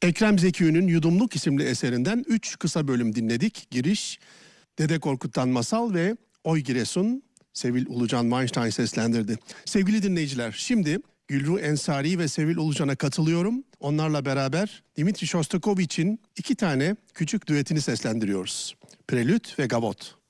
Ekrem Zeki'nin Yudumluk isimli eserinden 3 kısa bölüm dinledik. Giriş, Dede Korkut'tan Masal ve Oy Giresun, Sevil Ulucan Weinstein seslendirdi. Sevgili dinleyiciler, şimdi Gülru Ensari ve Sevil Ulucan'a katılıyorum. Onlarla beraber Dimitri Shostakovich'in 2 tane küçük düetini seslendiriyoruz. Prelüt ve Gavot.